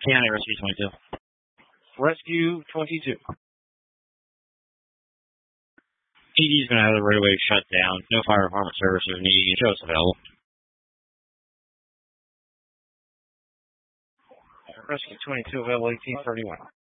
County Rescue 22. Rescue 22. PD's going to have the roadway shut down. No fire department services needed. Show us available. Rescue 22 available 1831.